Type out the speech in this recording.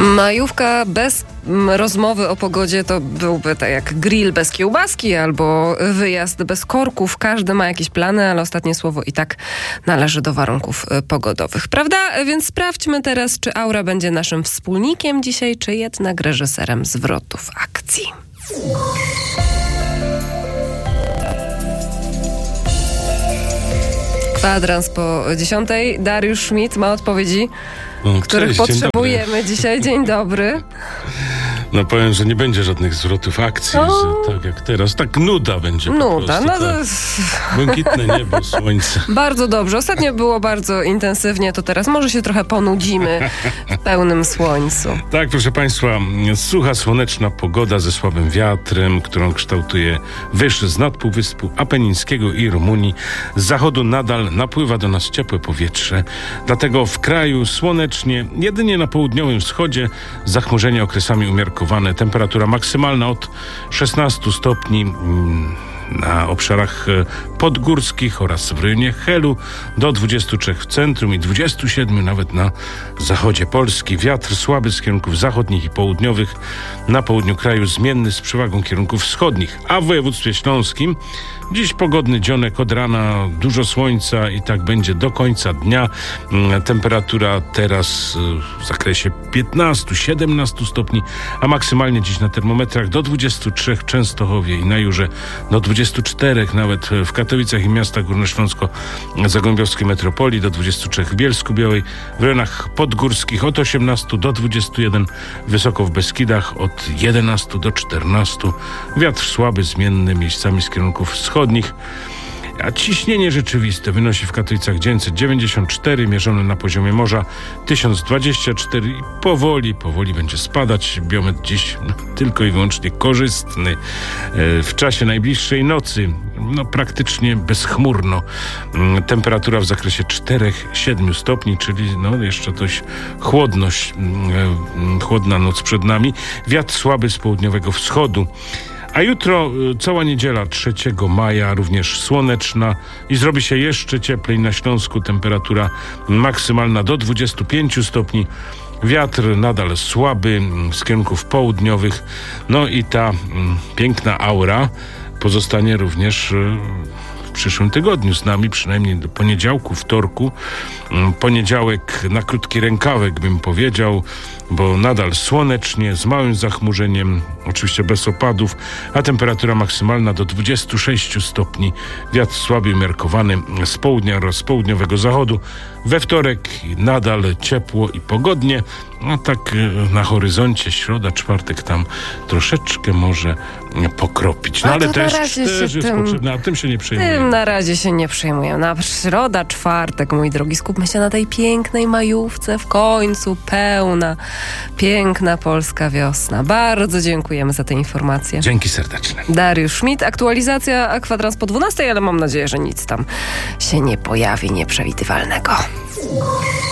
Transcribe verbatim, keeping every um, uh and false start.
Majówka bez rozmowy o pogodzie to byłby tak jak grill bez kiełbaski albo wyjazd bez korków. Każdy ma jakieś plany, ale ostatnie słowo i tak należy do warunków pogodowych, prawda? Więc sprawdźmy teraz, czy Aura będzie naszym wspólnikiem dzisiaj, czy jednak reżyserem zwrotów akcji. Kwadrans po dziesiątej. Dariusz Schmidt ma odpowiedzi, no, których cześć, potrzebujemy dzień dzisiaj. Dzień dobry. No powiem, że nie będzie żadnych zwrotów akcji, O. że tak jak teraz, tak nuda będzie po Nuda, prostu, no to... tak. Błękitne niebo, słońce. Bardzo dobrze. Ostatnio było bardzo intensywnie, to teraz może się trochę ponudzimy w pełnym słońcu. Tak, proszę Państwa, sucha, słoneczna pogoda ze słabym wiatrem, którą kształtuje wyż z nad Półwyspu Apenińskiego i Rumunii. Z zachodu nadal napływa do nas ciepłe powietrze, dlatego w kraju słonecznie, jedynie na południowym wschodzie zachmurzenie okresami umiarkowane. Temperatura maksymalna od szesnastu stopni na obszarach podgórskich oraz w rejonie Helu do dwudziestu trzech w centrum i dwudziestu siedmiu nawet na zachodzie Polski. Wiatr słaby z kierunków zachodnich i południowych, na południu kraju zmienny z przewagą kierunków wschodnich, a w województwie śląskim dziś pogodny dzionek od rana, dużo słońca i tak będzie do końca dnia. Temperatura teraz w zakresie piętnastu siedemnastu stopni, a maksymalnie dziś na termometrach do dwudziestu trzech w Częstochowie i na Jurze, do dwudziestu czterech nawet w Katowicach i miastach górnośląsko-zagłębiowskiej metropolii, do dwudziestu trzech w Bielsku-Białej, w rejonach podgórskich od osiemnastu do dwudziestu jeden, wysoko w Beskidach od jedenastu do czternastu. Wiatr słaby, zmienny, miejscami z kierunków wschodnich. A ciśnienie rzeczywiste wynosi w Katowicach dziewięćset dziewięćdziesiąt cztery, mierzone na poziomie morza tysiąc dwadzieścia cztery i powoli, powoli będzie spadać. Biometr dziś no, tylko i wyłącznie korzystny. E, w czasie najbliższej nocy no, praktycznie bezchmurno. E, temperatura w zakresie cztery do siedmiu stopni, czyli no, jeszcze dość chłodność, e, chłodna noc przed nami. Wiatr słaby z południowego wschodu. A jutro cała niedziela trzeciego maja, również słoneczna i zrobi się jeszcze cieplej na Śląsku. Temperatura maksymalna do dwudziestu pięciu stopni. Wiatr nadal słaby z kierunków południowych. No i ta mm, piękna aura pozostanie również y, w przyszłym tygodniu z nami, przynajmniej do poniedziałku, wtorku. Poniedziałek na krótki rękawek, bym powiedział, bo nadal słonecznie, z małym zachmurzeniem, oczywiście bez opadów, a temperatura maksymalna do dwudziestu sześciu stopni. Wiatr słaby umiarkowany z południa oraz z południowego zachodu. We wtorek nadal ciepło i pogodnie, a tak na horyzoncie środa, czwartek tam troszeczkę może pokropić. No A ale to też, na razie też się jest tym- potrzebne, a tym się nie przejmuje. Tym na razie się nie przejmuję. Na środa, czwartek, mój drogi, skupmy się na tej pięknej majówce. W końcu pełna, piękna polska wiosna. Bardzo dziękujemy za te informacje. Dzięki serdeczne. Dariusz Schmidt, aktualizacja kwadrans po dwunastej, ale mam nadzieję, że nic tam się nie pojawi nieprzewidywalnego.